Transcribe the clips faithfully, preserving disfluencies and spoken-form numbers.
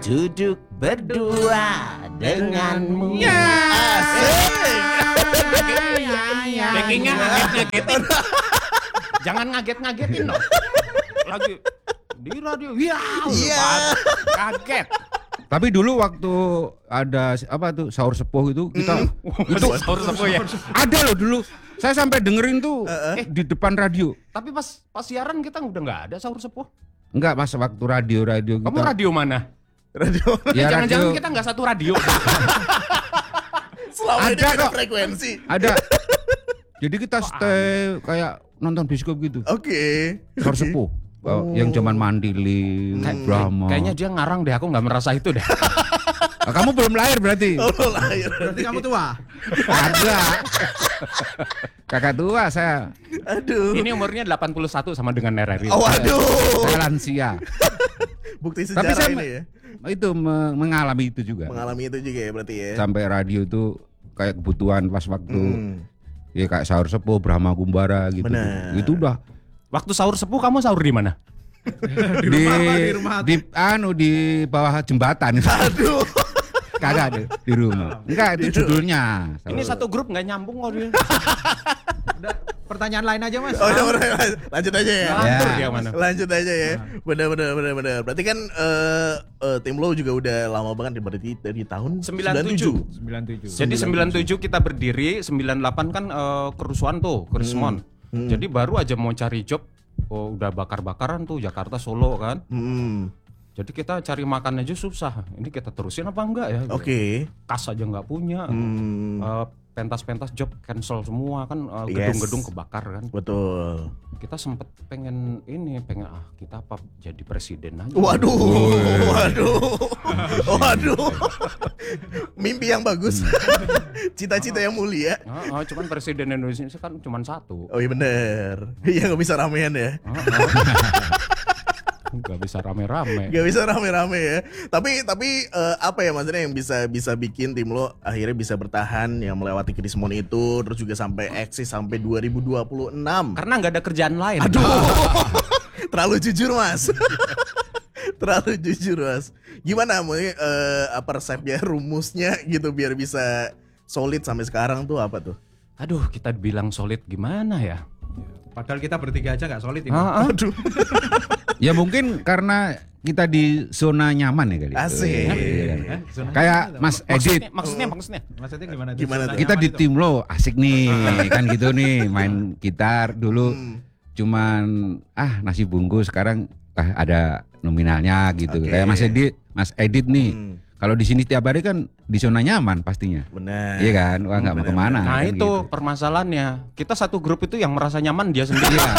duduk berdua denganmu. Ya. Backingnya ngaget-ngagetin. Jangan ngaget-ngagetin dong. Lagi di radio. Ya, Iya. kaget. Tapi dulu waktu ada apa tuh sahur sepuh itu kita Mm. Itu sahur sepuh ya. ada loh dulu. Saya sampai dengerin tuh Uh-uh. eh, di depan radio. Tapi pas pas siaran kita udah nggak ada sahur sepuh. Enggak, pas waktu radio-radio kita. Kamu radio mana? Radio. Ya, Jangan-jangan radio. kita nggak satu radio. Selama ini Ada beda kok. frekuensi. Ada. Jadi kita stay kayak nonton bioskop gitu. Oke. Sahur sepuh. Oh, yang zaman Mandili, Kayak- Brahma. Kayaknya dia ngarang deh, aku nggak merasa itu deh. Ah, kamu belum lahir berarti. Oh, lahir. Berarti kamu tua. Ada. Kakak tua saya. Aduh. Ini umurnya delapan puluh satu sama dengan R R I. Oh, waduh. Saya lansia. Bukti Tapi sejarah saya ini ya. itu me- mengalami itu juga. Mengalami itu juga ya berarti ya. Sampai radio itu kayak kebutuhan pas waktu Hmm. ya kayak sahur sepuh, Brahma Kumbara gitu. Benar. Itu udah Waktu sahur sepuh kamu sahur di mana? Di rumah apa? Di rumah. di anu di bawah jembatan. Aduh. Kagak ada di rumah. Enggak, itu judulnya. Ini satu grup nggak nyambung kok dia. Udah, pertanyaan lain aja Mas. Oh, udah, udah, lanjut aja ya. Ngatur Ya. dia mana? Lanjut aja ya. Benar benar benar benar. Berarti kan eh eh, tim lo juga udah lama banget berarti dari tahun sembilan puluh tujuh. sembilan puluh tujuh. Jadi sembilan puluh tujuh kita berdiri, sembilan puluh delapan kan eh, kerusuhan tuh, kerismon. Hmm. Jadi baru aja mau cari job, oh, udah bakar-bakaran tuh Jakarta Solo kan. Hmm. Jadi kita cari makan aja susah. Ini kita terusin apa enggak ya? Oke. Kas aja nggak punya. Hmm. Eh, pentas-pentas job cancel semua kan, eh, Yes. gedung-gedung kebakar kan. Betul. Kita sempet pengen ini, pengen ah kita apa jadi presiden aja. Waduh, waduh, waduh. Mimpi yang bagus, cita-cita yang mulia. Ah, ah, cuman presiden Indonesia kan cuman satu. Oh iya bener, iya nggak bisa ramean ya, Ah, ah. Nggak bisa rame-rame. nggak bisa rame-rame ya. Tapi tapi eh, apa ya maksudnya yang bisa bisa bikin tim lo akhirnya bisa bertahan yang melewati krismon itu, terus juga sampai eksis sampai dua ribu dua puluh enam. Karena nggak ada kerjaan lain. Aduh, terlalu jujur mas. Terlalu jujur mas. Gimana mungkin eh, apa resepnya, rumusnya gitu biar bisa solid sampai sekarang tuh apa tuh? Aduh, kita bilang solid gimana ya? Padahal kita bertiga aja nggak solid ini. Ah, ah. Aduh. Ya mungkin karena kita di zona nyaman ya kali. Asik. Iya kan? Eh, zona Kayak nyaman Mas apa? Edit, Maksudnya, maksudnya, maksudnya. Maksudnya gimana? tuh? Gimana Zona tuh? kita nyaman di itu. tim lo asik nih kan gitu nih main gitar dulu Hmm. cuman ah nasi bungkus sekarang ah, ada nominalnya gitu. Oke. Kayak Mas Edit, Mas Edit nih. Hmm. Kalau di sini tiap hari kan di zona nyaman pastinya. Benar. Iya kan? Wah nggak mau Benar, kemana. Nah kan itu gitu. permasalahannya. Kita satu grup itu yang merasa nyaman dia sendiri. Iya.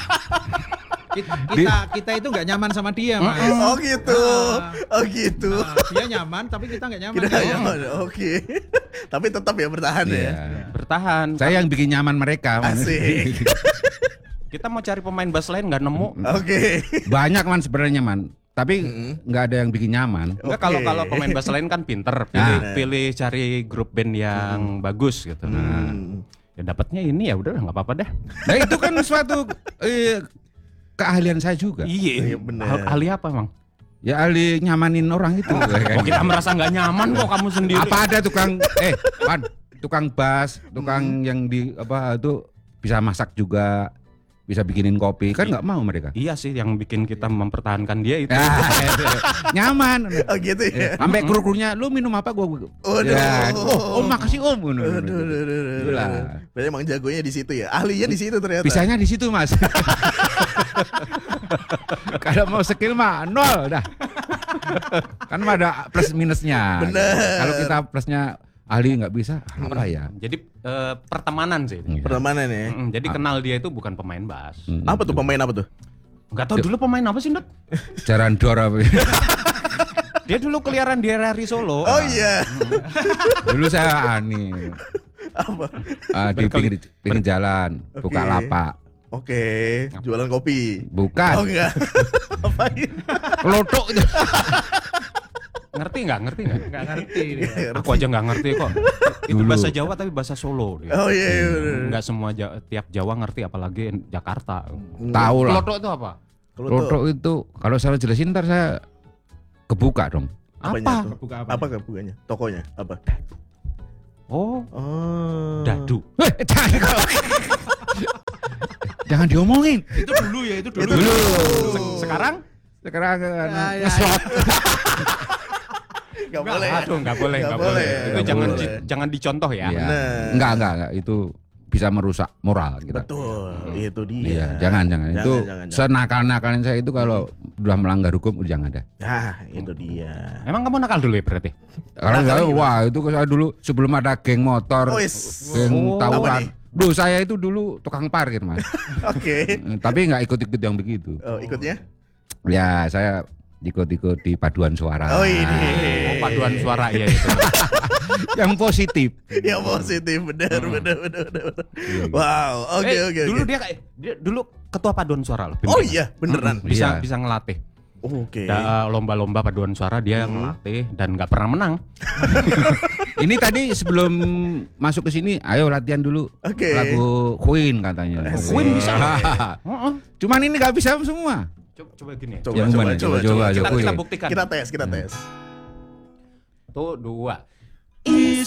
Kita, kita kita itu nggak nyaman sama dia Mas. Oh gitu. Ah. Oh gitu. Nah, dia nyaman tapi kita nggak nyaman. Kita Ya. nyaman. Oke. Tapi tetap ya bertahan Iya. ya. Bertahan. Saya yang bikin nyaman mereka. Asik. Kita mau cari pemain bass lain nggak nemu. Oke. Banyak man sebenarnya man. Tapi Mm-mm. nggak ada yang bikin nyaman. Enggak, Oke. kalau kalau pemain bass lain kan pinter, pilih, Nah. pilih cari grup band yang bagus gitu. Nah, Hmm. ya dapatnya ini ya udah nggak apa-apa deh. Nah itu kan suatu eh, keahlian saya juga. Iya, Iya, bener. ahli apa emang? Ya ahli nyamanin orang itu. Oh kita merasa nggak nyaman kok kamu sendiri. Apa ada tukang eh Pan, tukang bass, tukang yang di apa itu bisa masak juga, bisa bikinin kopi, kan nggak mau mereka. Iya sih yang bikin kita mempertahankan dia itu. Ah, nyaman. Oh gitu ya. Sampai kru-krunya lu minum apa gua. Waduh. Ya, oh, oh makasih om. Aduh, aduh, aduh, aduh, aduh. Itulah. Berarti emang jagonya di situ ya. Ahlinya di situ ternyata. Bisanya di situ mas. Kalau mau skill mah nol dah. Kan ada plus minusnya. Bener. Kalau kita plusnya ahli nggak bisa apa ya? Jadi eh, pertemanan sih. Iya. Pertemanan ya. Mm, Jadi kenal dia itu bukan pemain bass. Hmm. Apa tuh pemain apa tuh? Enggak tahu dulu pemain apa sih, Ndut? Jaran dor apa? Dia dulu keliaran di R R I Solo. Oh iya. Dulu saya ani Apa? ah, di pinggir, pinggir jalan buka Oke. lapak. Oke, jualan kopi. Bukan. Oh enggak. Apain? Lotok itu. Ngerti nggak? Ngerti nggak? Nggak ngerti dia. Aku aja nggak ngerti kok. Itu Dulu. bahasa Jawa tapi bahasa Solo dia. Oh iya, iya bener. Nggak semua Ja- tiap Jawa ngerti apalagi Jakarta. Tahu lah. Lotok itu apa? Kalau Lotok itu kalau saya jelasin ntar saya kebuka dong. Apanya Apa? tuh? Kebuka apa? Apa kebukanya? Tokonya apa? Oh, Oh. dadu. Eh, jangan, jangan diomongin. Itu dulu ya, itu dulu. Itu dulu. Se- Sekarang? Sekarang Ya, ya, ngeslot. Gak boleh. Aduh, nggak boleh, Nggak nggak boleh. boleh, Itu nggak jangan boleh. di- jangan dicontoh ya. Iya. Bener. Enggak, enggak, enggak. Itu bisa merusak moral kita. Betul, itu dia. Iya, jangan, jangan. Itu jangan, jangan. senakal-nakalnya saya itu kalau udah melanggar hukum udah jangan ada. Ah, itu dia. Emang kamu nakal dulu ya berarti? Karena Nakal saya, gimana? wah itu saya dulu sebelum ada geng motor, Oh, is. geng Oh, apa tawuran. nih? Duh, saya itu dulu tukang parkir, Mas. Oke. Eh, Tapi nggak ikut-ikut yang begitu. Oh, ikutnya? Ya, saya ikut-ikut di paduan suara. Oh, ini. Oh, paduan suara ya itu. Yang positif. Yang positif, benar, benar, benar, benar. benar. Iya. Wow, oke, Eh, oke, Dulu oke. dia kayak dia dulu ketua paduan suara loh. Oh beneran. iya, beneran. Mm, Bisa Iya. bisa ngelatih. Oke. Da- lomba-lomba paduan suara dia Hmm. ngelatih dan nggak pernah menang. Ini tadi sebelum masuk ke sini, ayo latihan dulu Oke. lagu Queen katanya. Asik. Queen bisa. Oh, Cuman ini nggak bisa semua. Coba, coba gini. ya. Coba, Yang coba, mana? coba, Coba, coba. coba, Kita, coba. kita Queen. buktikan. Kita tes, kita tes. Tuh dua. Is